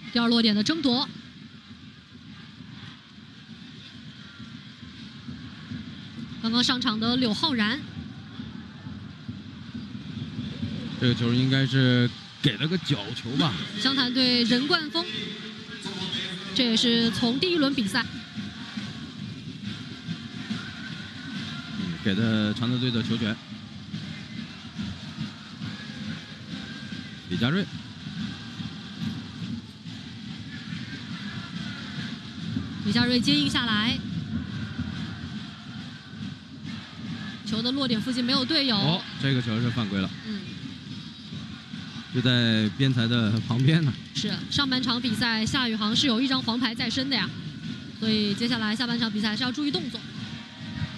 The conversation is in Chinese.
第二落点的争夺。刚刚上场的柳浩然， 这个球应该是给了个角球吧？ 湘潭队任冠峰，这也是从第一轮比赛。 给的常德队的球权，李佳瑞， 李佳瑞接应下来，球的落点附近没有队友。 哦，这个球是犯规了。 嗯， 就在边裁的旁边呢。 是上半场比赛，夏宇航是有一张黄牌在身的呀，所以接下来下半场比赛是要注意动作。